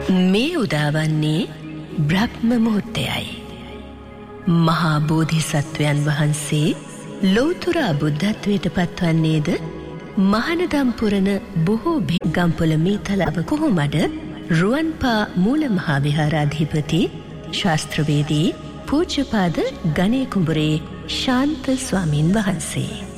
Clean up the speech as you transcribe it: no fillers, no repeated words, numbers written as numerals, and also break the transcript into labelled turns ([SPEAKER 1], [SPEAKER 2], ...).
[SPEAKER 1] මේ උදාවන්නේ බ්‍රහ්ම මුහුර්තයයි. මහා බෝධිසත්වයන් වහන්සේ ලෞතර බුද්ධත්වයට පත්වන්නේද මහනදම් පුරන බොහෝ ගම්පොළ මීතලාව කොහොමද රුවන්පා මූල මහා විහාරාධිපති ශාස්ත්‍රවේදී පූජ්‍යපාද ගණේ කුඹුරේ ශාන්ත ස්වාමින් වහන්සේ